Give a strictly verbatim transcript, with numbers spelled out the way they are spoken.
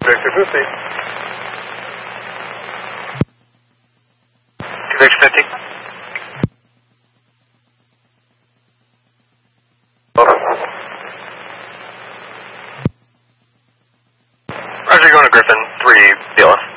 Victor fifty. Victor fifty. Over. Roger, going to Griffin three, B L S.